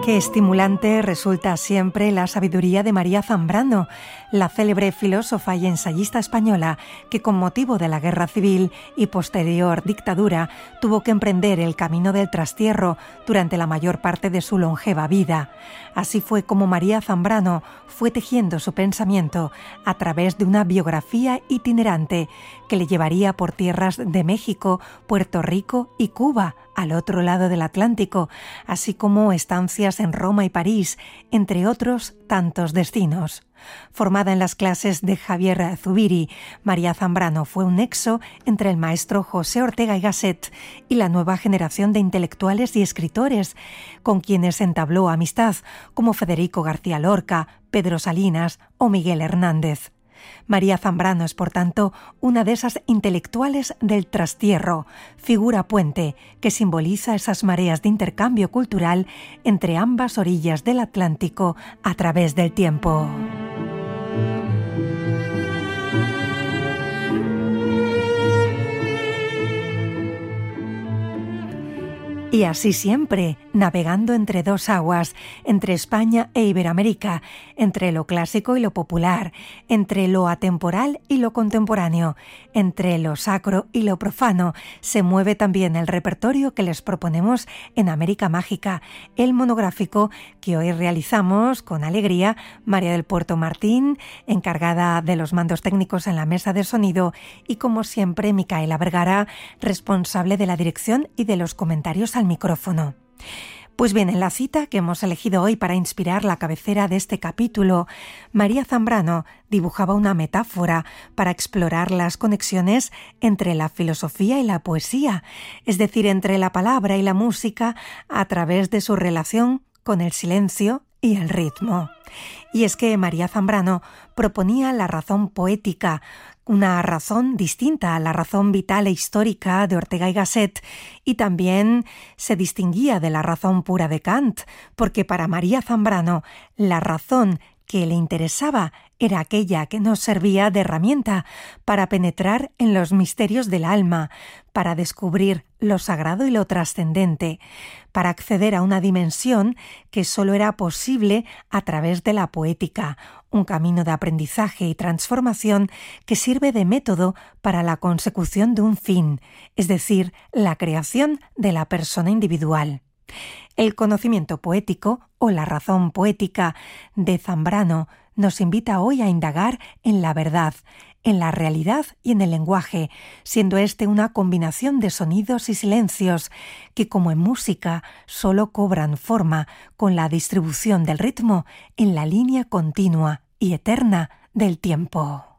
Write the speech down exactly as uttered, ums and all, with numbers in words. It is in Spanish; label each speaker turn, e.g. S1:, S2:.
S1: Qué estimulante resulta siempre la sabiduría de María Zambrano, la célebre filósofa y ensayista española que con motivo de la guerra civil y posterior dictadura tuvo que emprender el camino del trastierro durante la mayor parte de su longeva vida. Así fue como María Zambrano fue tejiendo su pensamiento a través de una biografía itinerante que le llevaría por tierras de México, Puerto Rico y Cuba, al otro lado del Atlántico, así como estancias en Roma y París, entre otros tantos destinos. Formada en las clases de Javier Zubiri, María Zambrano fue un nexo entre el maestro José Ortega y Gasset y la nueva generación de intelectuales y escritores, con quienes entabló amistad, como Federico García Lorca, Pedro Salinas o Miguel Hernández. María Zambrano es, por tanto, una de esas intelectuales del trastierro, figura puente que simboliza esas mareas de intercambio cultural entre ambas orillas del Atlántico a través del tiempo. Y así siempre, navegando entre dos aguas, entre España e Iberoamérica, entre lo clásico y lo popular, entre lo atemporal y lo contemporáneo, entre lo sacro y lo profano, se mueve también el repertorio que les proponemos en América Mágica, el monográfico que hoy realizamos con alegría María del Puerto Martín, encargada de los mandos técnicos en la mesa de sonido, y como siempre Micaela Vergara, responsable de la dirección y de los comentarios al micrófono. Pues bien, en la cita que hemos elegido hoy para inspirar la cabecera de este capítulo, María Zambrano dibujaba una metáfora para explorar las conexiones entre la filosofía y la poesía, es decir, entre la palabra y la música a través de su relación con el silencio y el ritmo. Y es que María Zambrano proponía la razón poética, una razón distinta a la razón vital e histórica de Ortega y Gasset, y también se distinguía de la razón pura de Kant, porque para María Zambrano la razón que le interesaba era aquella que nos servía de herramienta para penetrar en los misterios del alma, para descubrir lo sagrado y lo trascendente, para acceder a una dimensión que solo era posible a través de la poética, un camino de aprendizaje y transformación que sirve de método para la consecución de un fin, es decir, la creación de la persona individual. El conocimiento poético o la razón poética de Zambrano nos invita hoy a indagar en la verdad, en la realidad y en el lenguaje, siendo este una combinación de sonidos y silencios que, como en música, solo cobran forma con la distribución del ritmo en la línea continua y eterna del tiempo.